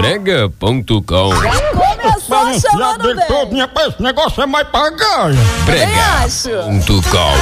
Brega.com. Começou chamando bem. Esse negócio é mais pagar. Brega.com.